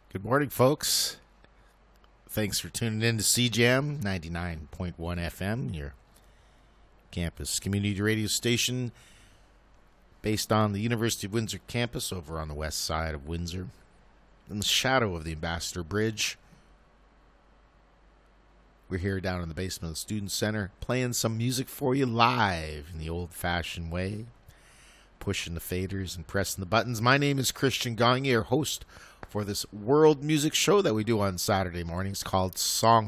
Good morning, folks. Thanks for tuning in to CJAM 99.1 FM, your campus community radio station based on the University of Windsor campus over on the west side of Windsor, in the shadow of the Ambassador Bridge. We're here down in the basement of the Student Center playing some music for you live in the old-fashioned way, pushing the faders and pressing the buttons. My name is Christian Gagne, your host for this world music show that we do on Saturday mornings called Song